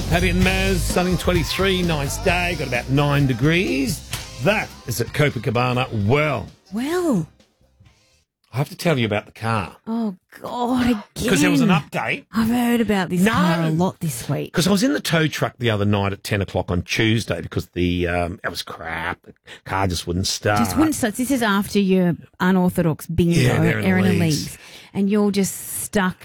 Paddy and Maz, sunny 23, nice day, got about 9 degrees. That is at Copacabana. Well, I have to tell you about the car. Oh, God, again. Because there was an update. I've heard about this car a lot this week. Because I was in the tow truck the other night at 10 o'clock on Tuesday because it was crap. The car just wouldn't start. This is after your unorthodox bingo, Erin and Leagues. And you're just stuck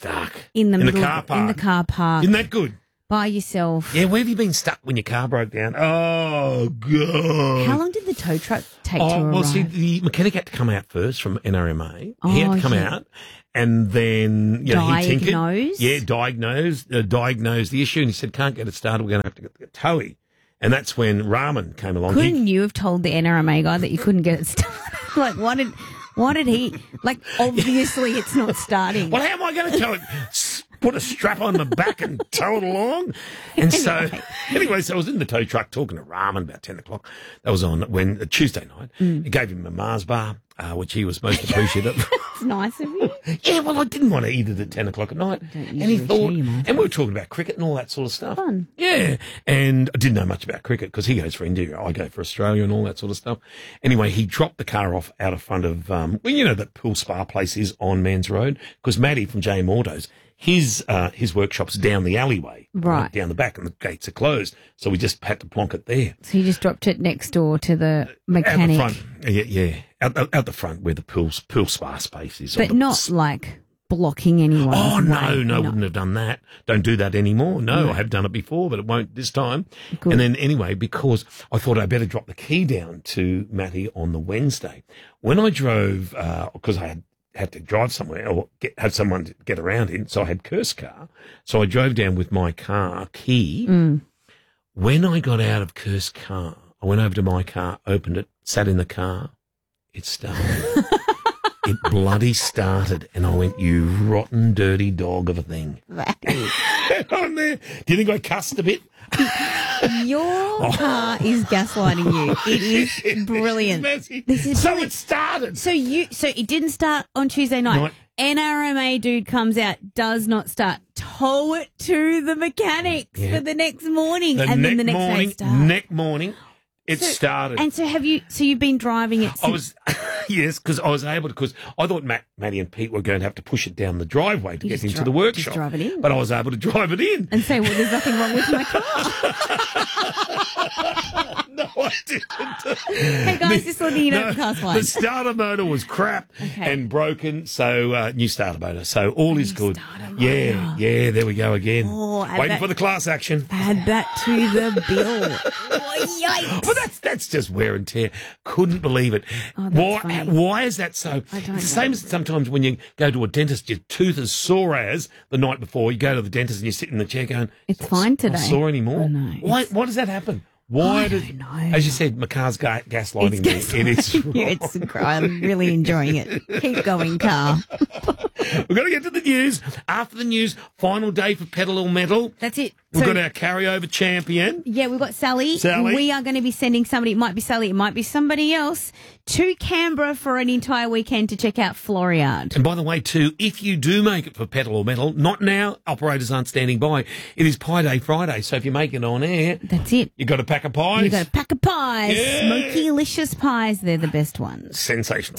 in the car park. In the car park. Isn't that good? By yourself. Yeah, where have you been stuck when your car broke down? Oh, God. How long did the tow truck take to arrive? Well, see, the mechanic had to come out first from NRMA. He had to come out and then, he tinkered. Diagnose the issue. And he said, can't get it started. We're going to have to get the towie. And that's when Rahman came along. Couldn't you have told the NRMA guy that you couldn't get it started? Like, what did he, like, obviously it's not starting. Well, how am I going to tell it? Put a strap on the back and tow it along. And so I was in the tow truck talking to Rahman about 10 o'clock. That was on Tuesday night. I gave him a Mars bar, which he was most appreciative. It's nice of you. Yeah, well, I didn't want to eat it at 10 o'clock at night. And he thought, and we were talking about cricket and all that sort of stuff. Fun. Yeah. And I didn't know much about cricket because he goes for India, I go for Australia and all that sort of stuff. Anyway, he dropped the car off out of front of, that Pool Spa place is on Mans Road because Matty from JM Autos, his workshop's down the alleyway, right down the back, and the gates are closed. So we just had to plonk it there. So you just dropped it next door to the mechanic? Out the front, yeah. Out the front where the pool spa space is. But not like blocking anyone. Oh, no, wouldn't have done that. Don't do that anymore. No, I have done it before, but it won't this time. Good. And then anyway, because I thought I'd better drop the key down to Matty on the Wednesday. When I drove, because I had to drive somewhere or have someone to get around in. So I had Kirst's car. So I drove down with my car key. When I got out of Kirst's car, I went over to my car, opened it, sat in the car. It started. It bloody started. And I went, you rotten, dirty dog of a thing. I'm there. Do you think I cussed a bit? Your car is gaslighting you. It is brilliant. It started. So it didn't start on Tuesday night. NRMA dude comes out, does not start. Tow it to the mechanics for the next morning, and then the next day starts. Next morning. It started. And so you've been driving it since? Yes, because I was able to, because I thought Matty and Pete were going to have to push it down the driveway to get into the workshop. Just drive it in. But I was able to drive it in. And say, well, there's nothing wrong with my car. No, I didn't. Hey, guys, just letting you know the car's fine. The starter motor was crap and broken, so new starter motor. So all is good. Yeah, there we go again. Waiting for the class action. Add that to the bill. Oh, yikes. Well, that's just wear and tear. Couldn't believe it. Why is that so? It's the same as sometimes when you go to a dentist, your tooth is sore as the night before. You go to the dentist and you sit in the chair going, it's fine today. Not sore anymore. Oh, no. Why does that happen? I don't know. As you said, my car's gaslighting me. It is. I'm really enjoying it. Keep going, car. We've got to get to the news. After the news, final day for Pedal or Metal. That's it. We've got our carryover champion. Yeah, we've got Sally. We are going to be sending somebody, it might be Sally, it might be somebody else, to Canberra for an entire weekend to check out Floriade. And by the way, too, if you do make it for Pedal or Metal, not now, operators aren't standing by. It is Pie Day Friday, so if you make it on air, that's it. You've got a pack of pies. You've got a pack of pies. Yeah. Smoky, delicious pies. They're the best ones. Sensational.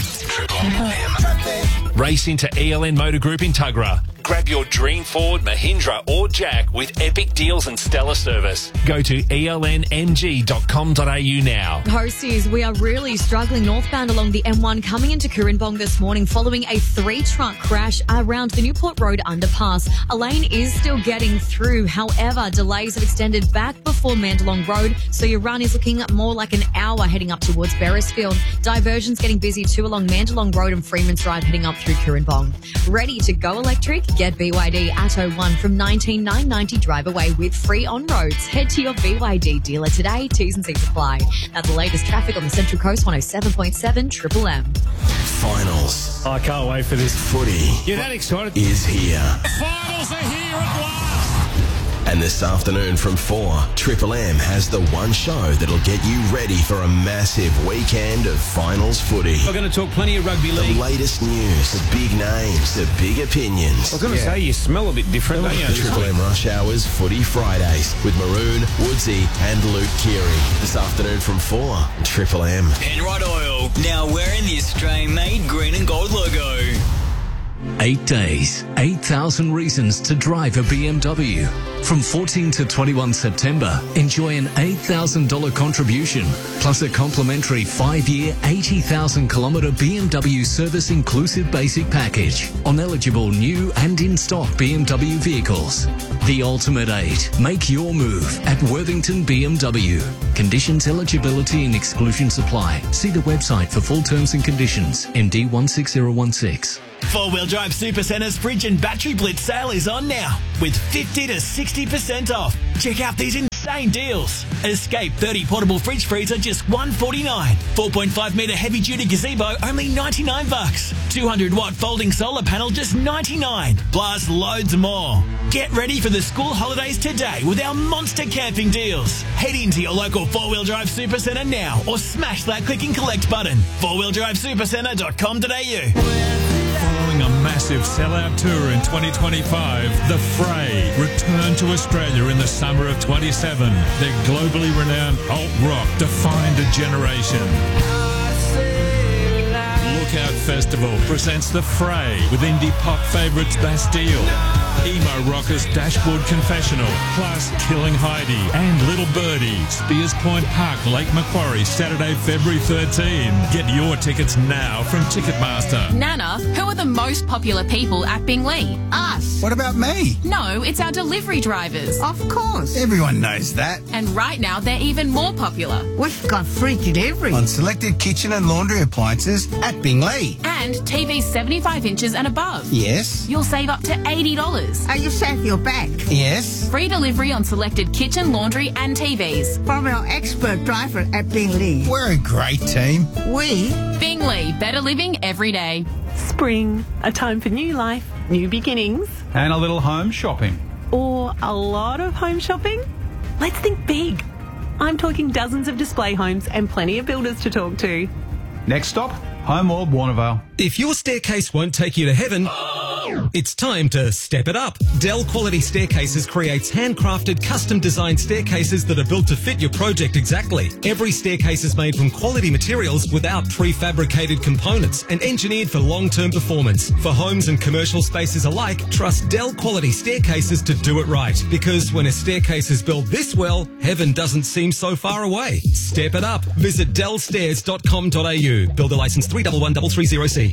Race into ELN Motor Group in Tuggerah. Grab your dream Ford, Mahindra or Jack with epic deals and stellar service. Go to elnmg.com.au now. Hosties, we are really struggling northbound along the M1 coming into Cooranbong this morning following a 3-truck crash around the Newport Road underpass. A lane is still getting through. However, delays have extended back before Mandalong Road, so your run is looking more like an hour heading up towards Beresfield. Diversions getting busy too along Mandalong Road and Freeman's Ride heading up through Cooranbong. Ready to go electric? Get BYD Atto 1 from $19,990 drive away with free on-roads. Head to your BYD dealer today. T's and C's apply. Now the latest traffic on the Central Coast, 107.7 Triple M. Finals. I can't wait for this. Footy. You're that excited? Is here. The finals are here at last. And this afternoon from 4, Triple M has the one show that'll get you ready for a massive weekend of finals footy. We're going to talk plenty of rugby league. The latest news, the big names, the big opinions. I was going to say, you smell a bit different, don't you? Triple M Rush Hours Footy Fridays with Maroon, Woodsy and Luke Keary. This afternoon from 4, Triple M. Penrite Oil, now wearing the Australian-made green and gold logo. 8 days, 8,000 reasons to drive a BMW. From 14 to 21 September, enjoy an $8,000 contribution, plus a complimentary 5-year, 80,000-kilometre BMW service-inclusive basic package on eligible new and in-stock BMW vehicles. The ultimate 8. Make your move at Worthington BMW. Conditions, eligibility and exclusion supply. See the website for full terms and conditions. MD 16016. Four-wheel drive Supercentre's fridge and battery blitz sale is on now with 50 to 60% off. Check out these insane deals. Escape 30 portable fridge freezer just $149. 4.5 metre heavy duty gazebo only $99. 200-watt folding solar panel just $99. Plus loads more. Get ready for the school holidays today with our monster camping deals. Head into your local four-wheel drive Supercentre now or smash that click and collect button. fourwheeldrivesupercentre.com.au. Following a massive sellout tour in 2025, The Fray return to Australia in the summer of 27. Their globally renowned alt rock defined a generation. Lookout Festival presents The Fray with indie pop favourites Bastille, emo rockers Dashboard Confessional, plus Killing Heidi and Little Birdie. Spears Point Park, Lake Macquarie, Saturday, February 13. Get your tickets now from Ticketmaster. Nana, who are the most popular people at Binglee? Us. What about me? No, it's our delivery drivers. Of course. Everyone knows that. And right now, they're even more popular. We've got free delivery on selected kitchen and laundry appliances at Binglee. And TVs 75 inches and above. Yes. You'll save up to $80. Are you safe your back? Yes. Free delivery on selected kitchen, laundry and TVs. From our expert driver at Binglee. We're a great team. We? Binglee, better living every day. Spring, a time for new life, new beginnings. And a little home shopping. Or a lot of home shopping? Let's think big. I'm talking dozens of display homes and plenty of builders to talk to. Next stop, Home World Warnervale. If your staircase won't take you to heaven, it's time to step it up. Dell Quality Staircases creates handcrafted, custom-designed staircases that are built to fit your project exactly. Every staircase is made from quality materials without prefabricated components and engineered for long-term performance. For homes and commercial spaces alike, trust Dell Quality Staircases to do it right. Because when a staircase is built this well, heaven doesn't seem so far away. Step it up. Visit dellstairs.com.au. Builder license 311330C.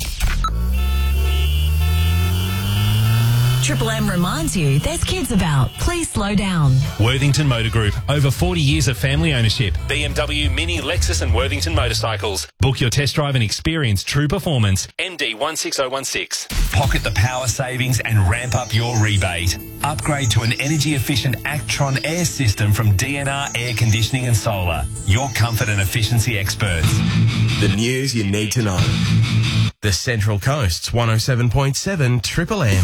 Triple M reminds you there's kids about. Please slow down. Worthington Motor Group. Over 40 years of family ownership. BMW, Mini, Lexus and Worthington motorcycles. Book your test drive and experience true performance. MD 16016. Pocket the power savings and ramp up your rebate. Upgrade to an energy-efficient Actron air system from DNR Air Conditioning and Solar. Your comfort and efficiency experts. The news you need to know. The Central Coast's 107.7 Triple M.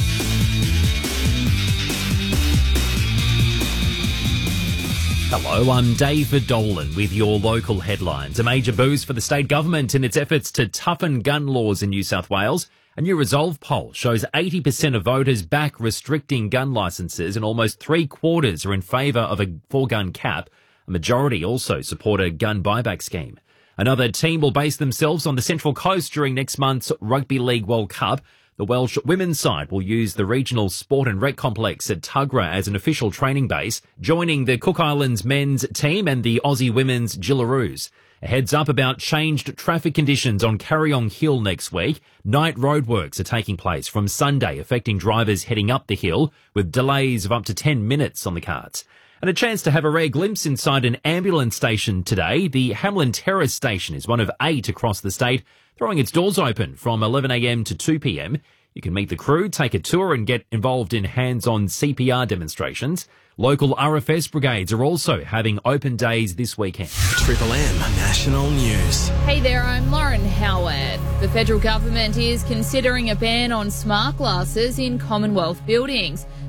Hello, I'm David Dolan with your local headlines. A major boost for the state government in its efforts to toughen gun laws in New South Wales. A new Resolve poll shows 80% of voters back restricting gun licences and almost 3/4 are in favour of a 4-gun cap. A majority also support a gun buyback scheme. Another team will base themselves on the Central Coast during next month's Rugby League World Cup. The Welsh women's side will use the regional sport and rec complex at Tuggerah as an official training base, joining the Cook Islands men's team and the Aussie women's Gillaroos. A heads up about changed traffic conditions on Carryong Hill next week. Night roadworks are taking place from Sunday, affecting drivers heading up the hill, with delays of up to 10 minutes on the cards. And a chance to have a rare glimpse inside an ambulance station today. The Hamlin Terrace station is one of 8 across the state, throwing its doors open from 11 a.m. to 2 p.m. You can meet the crew, take a tour and get involved in hands-on CPR demonstrations. Local RFS brigades are also having open days this weekend. Triple M National News. Hey there, I'm Lauren Howard. The federal government is considering a ban on smart glasses in Commonwealth buildings.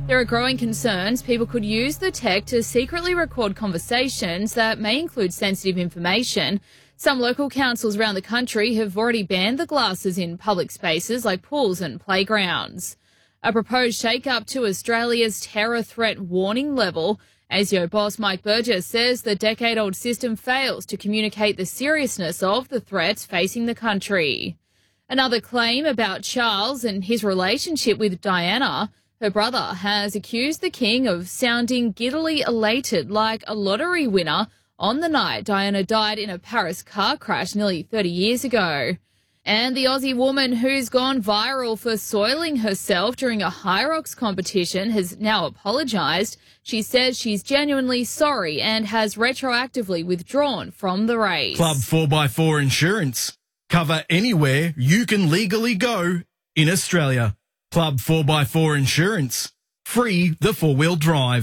There are growing concerns people could use the tech to secretly record conversations that may include sensitive information. Some local councils around the country have already banned the glasses in public spaces like pools and playgrounds. A proposed shake-up to Australia's terror threat warning level. ASIO boss Mike Burgess says the decade-old system fails to communicate the seriousness of the threats facing the country. Another claim about Charles and his relationship with Diana. Her brother has accused the king of sounding giddily elated like a lottery winner on the night Diana died in a Paris car crash nearly 30 years ago. And the Aussie woman who's gone viral for soiling herself during a Hyrox competition has now apologised. She says she's genuinely sorry and has retroactively withdrawn from the race. Club 4x4 Insurance. Cover anywhere you can legally go in Australia. Club 4x4 Insurance. Free the four-wheel drive.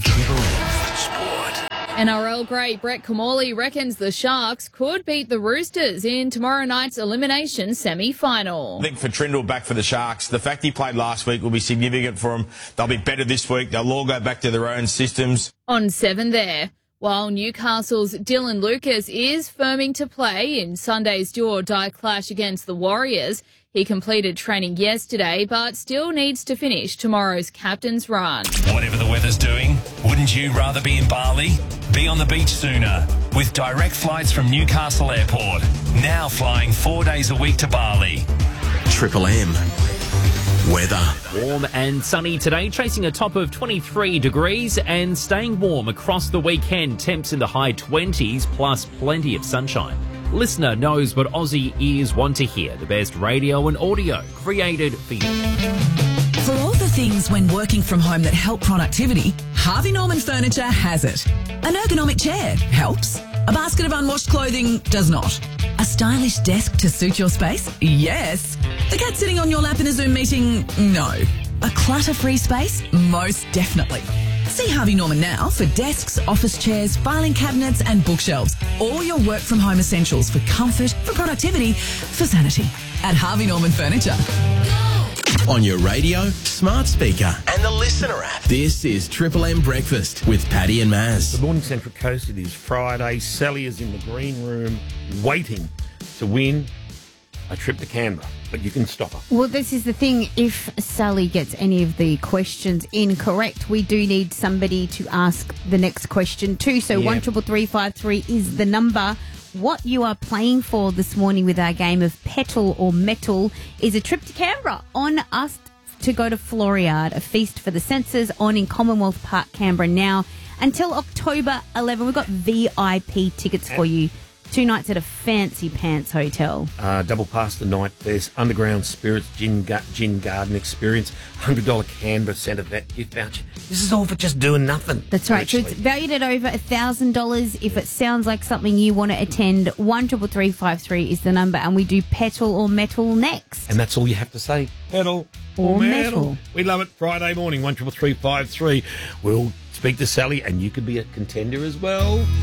NRL great Brett Comolli reckons the Sharks could beat the Roosters in tomorrow night's elimination semi-final. I think for Trindle back for the Sharks, the fact he played last week will be significant for them. They'll be better this week. They'll all go back to their own systems. On 7 there. While Newcastle's Dylan Lucas is firming to play in Sunday's do-or-die clash against the Warriors, he completed training yesterday but still needs to finish tomorrow's captain's run. Whatever the weather's doing, wouldn't you rather be in Bali? Be on the beach sooner with direct flights from Newcastle Airport. Now flying 4 days a week to Bali. Triple M. Weather. Warm and sunny today, chasing a top of 23 degrees and staying warm across the weekend. Temps in the high 20s plus plenty of sunshine. Listener knows what Aussie ears want to hear. The best radio and audio created for you. For all the things when working from home that help productivity, Harvey Norman Furniture has it. An ergonomic chair helps. A basket of unwashed clothing does not. A stylish desk to suit your space? Yes. The cat sitting on your lap in a Zoom meeting? No. A clutter-free space? Most definitely. See Harvey Norman now for desks, office chairs, filing cabinets and bookshelves. All your work from home essentials for comfort, for productivity, for sanity. At Harvey Norman Furniture. On your radio, smart speaker and the Listener app. This is Triple M Breakfast with Paddy and Maz. Good morning, Central Coast. It is Friday. Sally is in the green room waiting to win a trip to Canberra, but you can stop her. Well, this is the thing. If Sally gets any of the questions incorrect, we do need somebody to ask the next question too. So 133353 is the number. What you are playing for this morning with our game of Petal or Metal is a trip to Canberra on us to go to Floriade, a feast for the senses on in Commonwealth Park, Canberra now until October 11. We've got VIP tickets for you. 2 nights at a fancy pants hotel. Double pass the night. There's Underground Spirits Gin Garden Experience, $100 Canberra Centre gift voucher. This is all for just doing nothing. That's right. So it's valued at over $1,000. If it sounds like something you want to attend, 133353 is the number, and we do Petal or Metal next. And that's all you have to say. Petal or metal. We love it. Friday morning, 133353. We'll speak to Sally, and you could be a contender as well.